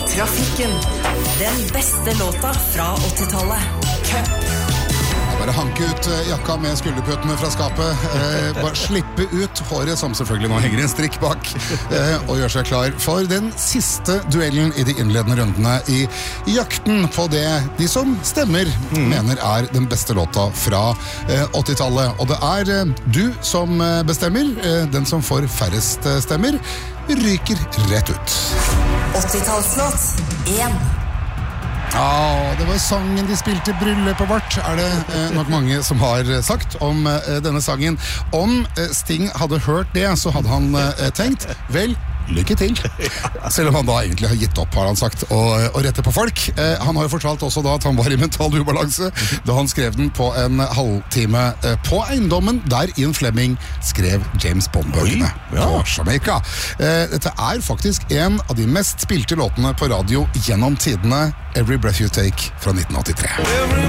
Trafikken. Den beste låta fra 80-tallet. Bare hanke ut jakka med skulderputtene fra skapet, bare slippe ut håret som selvfølgelig nå henger i en strikk bak, og gjøre seg klar for den siste duellen i de innledende rundene i jakten på det de som stemmer mener er den beste låta fra 80-tallet. Og det er du som bestemmer, den som får færrest stemmer, ryker rett ut. 80-tallslåt 1. Ja, det var sangen de spilte i bryllupet vårt, er det nok mange som har sagt om denne sangen. Om Sting hadde hørt det, så hadde han tenkt, vel, lykke til. Selv om han da egentlig har gitt opp, har han sagt, og rette på folk. Han har jo fortalt også da at han var i mental ubalanse da han skrev den på en halvtime på eiendommen der Ian Fleming skrev James Bond-bøkene på Jamaica. Dette er faktisk en av de mest spilte låtene på radio gjennom tidene, Every Breath You Take fra 1983.